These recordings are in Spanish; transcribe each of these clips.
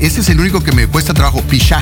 Este es el único que me cuesta trabajo. Pishá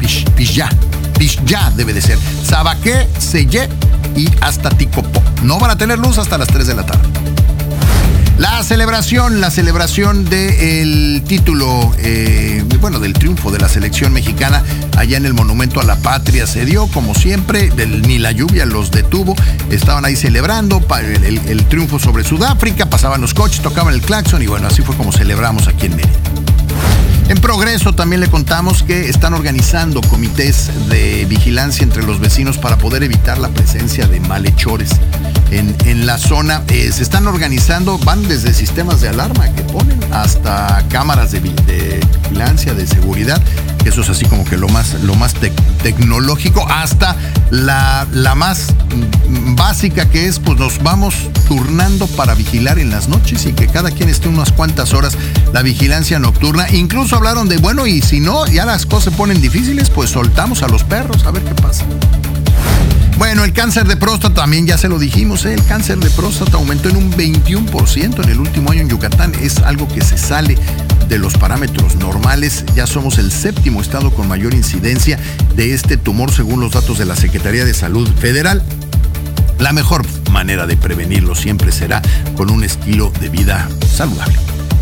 debe de ser. Sabaqué, Sellé y hasta Ticopó. No van a tener luz hasta las 3 de la tarde. La celebración del título, del triunfo de la selección mexicana allá en el Monumento a la Patria se dio, como siempre, ni la lluvia los detuvo, estaban ahí celebrando el triunfo sobre Sudáfrica, pasaban los coches, tocaban el claxon y bueno, así fue como celebramos aquí en Mérida. En Progreso también le contamos que están organizando comités de vigilancia entre los vecinos para poder evitar la presencia de malhechores en la zona. Se están organizando, van desde sistemas de alarma que ponen hasta cámaras de vigilancia, de seguridad, eso es así como que lo más tecnológico, hasta la más básica, que es pues nos vamos turnando para vigilar en las noches y que cada quien esté unas cuantas horas, la vigilancia nocturna. Incluso hablaron de, bueno, y si no, ya las cosas se ponen difíciles, pues soltamos a los perros a ver qué pasa. Bueno, el cáncer de próstata también ya se lo dijimos, el cáncer de próstata aumentó en un 21% en el último año en Yucatán. Es algo que se sale de los parámetros normales. Ya somos el 7º estado con mayor incidencia de este tumor según los datos de la Secretaría de Salud Federal. La mejor manera de prevenirlo siempre será con un estilo de vida saludable.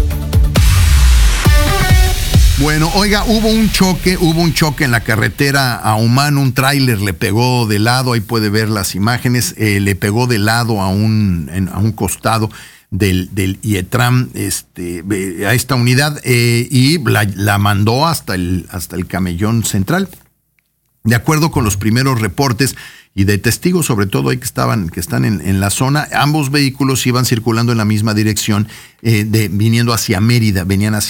Bueno, oiga, hubo un choque en la carretera Ahumán, un tráiler le pegó de lado, ahí puede ver las imágenes, le pegó de lado a un costado del IETRAM, a esta unidad, y la mandó hasta el camellón central. De acuerdo con los primeros reportes y de testigos, sobre todo ahí que están en la zona, ambos vehículos iban circulando en la misma dirección, venían hacia Mérida.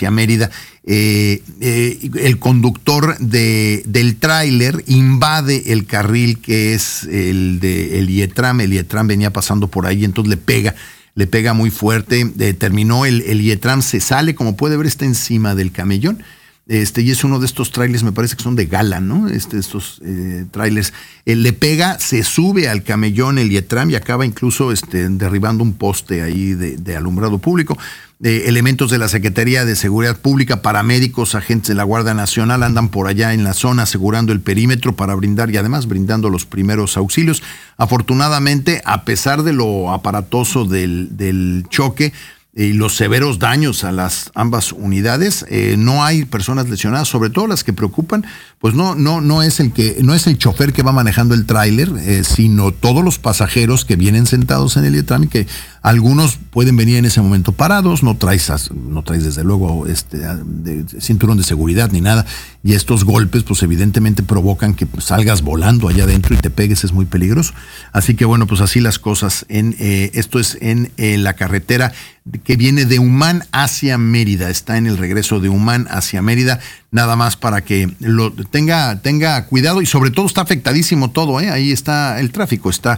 El conductor del tráiler invade el carril que es el IETRAM. El IETRAM venía pasando por ahí, entonces le pega muy fuerte. Terminó el IETRAM, se sale, como puede ver, está encima del camellón. Y es uno de estos trailers, me parece que son de gala, ¿no? Estos trailers. Le pega, se sube al camellón el IETRAM y acaba incluso derribando un poste ahí de alumbrado público. Elementos de la Secretaría de Seguridad Pública, paramédicos, agentes de la Guardia Nacional andan por allá en la zona asegurando el perímetro para brindar y además brindando los primeros auxilios. Afortunadamente, a pesar de lo aparatoso del choque, y los severos daños a ambas unidades, no hay personas lesionadas, sobre todo las que preocupan, pues no es el chofer que va manejando el tráiler, sino todos los pasajeros que vienen sentados en el IETRAM y que algunos pueden venir en ese momento parados, no traes desde luego cinturón de seguridad ni nada, y estos golpes pues evidentemente provocan que salgas volando allá adentro y te pegues, es muy peligroso. Así que bueno, pues así las cosas esto es en la carretera que viene de Humán hacia Mérida, está en el regreso de Humán hacia Mérida, nada más para que lo tenga cuidado, y sobre todo está afectadísimo todo, ahí está el tráfico, está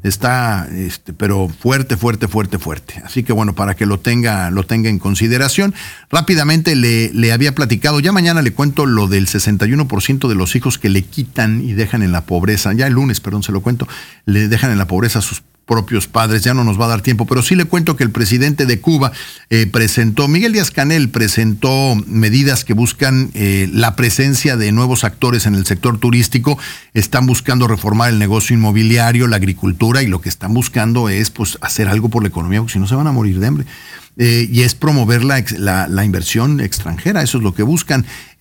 pero fuerte. Así que bueno, para que lo tenga en consideración. Rápidamente le había platicado, ya mañana le cuento lo del 61% de los hijos que le quitan y dejan en la pobreza, ya el lunes, se lo cuento, le dejan en la pobreza a sus propios padres, ya no nos va a dar tiempo, pero sí le cuento que el presidente de Cuba Miguel Díaz-Canel presentó medidas que buscan la presencia de nuevos actores en el sector turístico. Están buscando reformar el negocio inmobiliario, la agricultura, y lo que están buscando es pues hacer algo por la economía, porque si no se van a morir de hambre. Y es promover la inversión extranjera, eso es lo que buscan.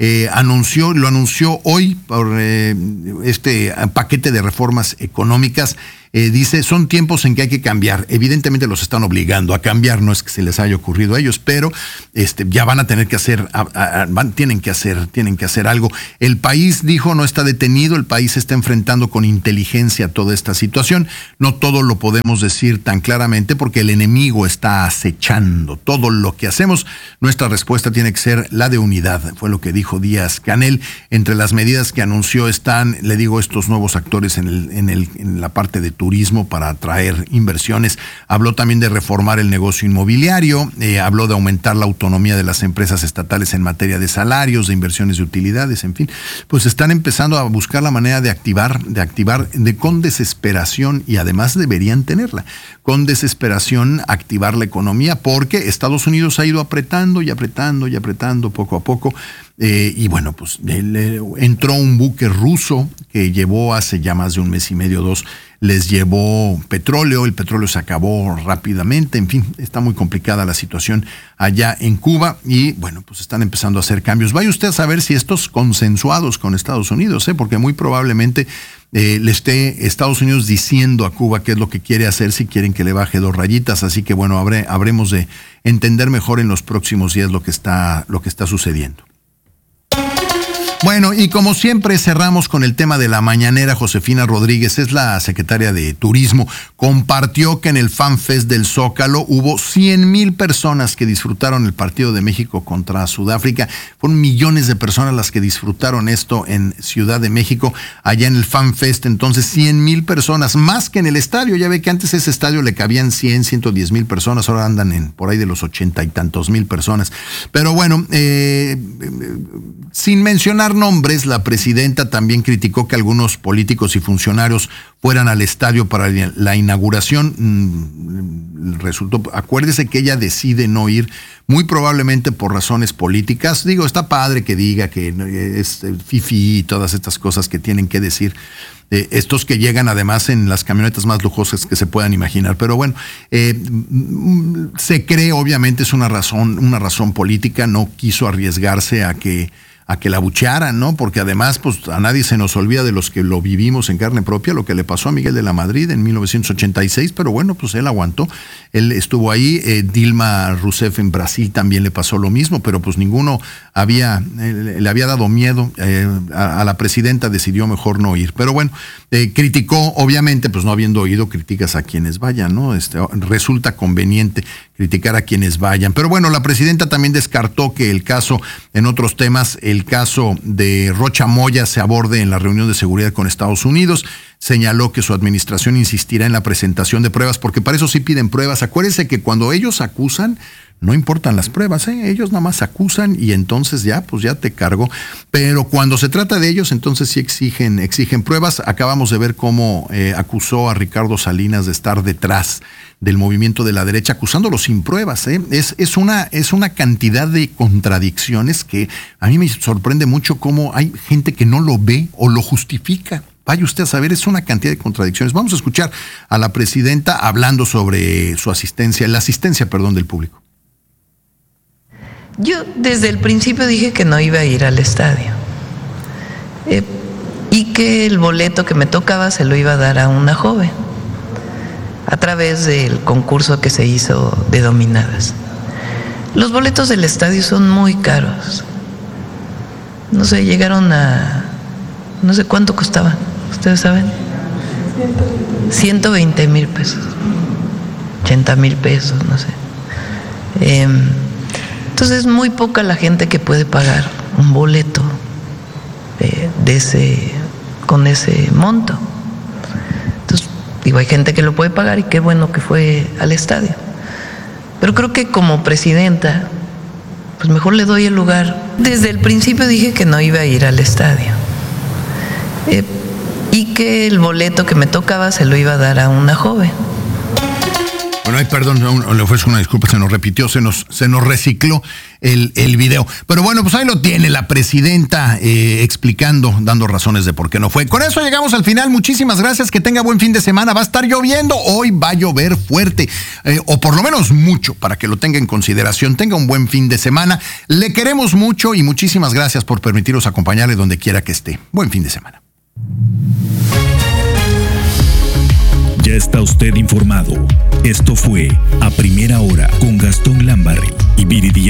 Lo anunció hoy por este paquete de reformas económicas. Dice, son tiempos en que hay que cambiar. Evidentemente los están obligando a cambiar, no es que se les haya ocurrido a ellos, pero ya van a tener que hacer, tienen que hacer algo. El país, dijo, no está detenido, el país está enfrentando con inteligencia toda esta situación. No todo lo podemos decir tan claramente porque el enemigo está acechando todo lo que hacemos. Nuestra respuesta tiene que ser la de unidad, fue lo que dijo Díaz-Canel. Entre las medidas que anunció están, le digo, estos nuevos actores en la parte de turismo para atraer inversiones. Habló también de reformar el negocio inmobiliario, habló de aumentar la autonomía de las empresas estatales en materia de salarios, de inversiones de utilidades, en fin. Pues están empezando a buscar la manera de activar con desesperación, y además deberían tenerla, con desesperación activar la economía, porque Estados Unidos ha ido apretando poco a poco. Y bueno, pues entró un buque ruso que llevó hace ya más de un mes y medio, 2, les llevó petróleo, el petróleo se acabó rápidamente, en fin, está muy complicada la situación allá en Cuba y bueno, pues están empezando a hacer cambios. Vaya usted a saber si estos consensuados con Estados Unidos, porque muy probablemente le esté Estados Unidos diciendo a Cuba qué es lo que quiere hacer, si quieren que le baje 2 rayitas, así que bueno, habremos de entender mejor en los próximos días lo que está sucediendo. Bueno, y como siempre cerramos con el tema de la mañanera. Josefina Rodríguez, es la secretaria de Turismo, compartió que en el FanFest del Zócalo hubo 100,000 personas que disfrutaron el partido de México contra Sudáfrica. Fueron millones de personas las que disfrutaron esto en Ciudad de México, allá en el FanFest. Entonces 100,000 personas, más que en el estadio. Ya ve que antes ese estadio le cabían 110,000 personas, ahora andan por ahí de los 80 y tantos mil personas. Pero bueno, sin mencionar nombres, la presidenta también criticó que algunos políticos y funcionarios fueran al estadio para la inauguración. Resultó, acuérdese que ella decide no ir, muy probablemente por razones políticas. Digo, está padre que diga que es fifí y todas estas cosas que tienen que decir. Estos que llegan además en las camionetas más lujosas que se puedan imaginar. Pero bueno, se cree, obviamente es una razón política, no quiso arriesgarse a que la abuchearan, ¿no? Porque además, pues a nadie se nos olvida de los que lo vivimos en carne propia, lo que le pasó a Miguel de la Madrid en 1986, pero bueno, pues él aguantó, él estuvo ahí. Dilma Rousseff en Brasil también le pasó lo mismo, pero pues ninguno le había dado miedo. A la presidenta decidió mejor no ir, pero bueno, criticó, obviamente, pues no habiendo oído, criticas a quienes vayan, ¿no? Resulta conveniente criticar a quienes vayan. Pero bueno, la presidenta también descartó que el caso, en otros temas, el caso de Rocha Moya se aborde en la reunión de seguridad con Estados Unidos. Señaló que su administración insistirá en la presentación de pruebas, porque para eso sí piden pruebas. Acuérdense que cuando ellos acusan, no importan las pruebas, ellos nada más acusan y entonces ya te cargó. Pero cuando se trata de ellos, entonces sí exigen pruebas. Acabamos de ver cómo acusó a Ricardo Salinas de estar detrás del movimiento de la derecha, acusándolo sin pruebas. Es una cantidad de contradicciones que a mí me sorprende mucho cómo hay gente que no lo ve o lo justifica. Vaya usted a saber, es una cantidad de contradicciones. Vamos a escuchar a la presidenta hablando sobre la asistencia del público. Yo desde el principio dije que no iba a ir al estadio y que el boleto que me tocaba se lo iba a dar a una joven a través del concurso que se hizo de dominadas. Los boletos del estadio son muy caros. No sé, llegaron a... no sé cuánto costaban, ¿ustedes saben? 120,000 pesos, 80,000 pesos, no sé. Entonces es muy poca la gente que puede pagar un boleto con ese monto. Entonces, digo, hay gente que lo puede pagar y qué bueno que fue al estadio. Pero creo que como presidenta, pues mejor le doy el lugar. Desde el principio dije que no iba a ir al estadio y que el boleto que me tocaba se lo iba a dar a una joven. Bueno, perdón, le ofrezco una disculpa, se nos repitió, se nos recicló el video. Pero bueno, pues ahí lo tiene la presidenta explicando, dando razones de por qué no fue. Con eso llegamos al final. Muchísimas gracias, que tenga buen fin de semana. Va a estar lloviendo, hoy va a llover fuerte, o por lo menos mucho, para que lo tenga en consideración. Tenga un buen fin de semana. Le queremos mucho y muchísimas gracias por permitirnos acompañarle donde quiera que esté. Buen fin de semana. Ya está usted informado. Esto fue A Primera Hora con Gastón Lambarri y Viridiana.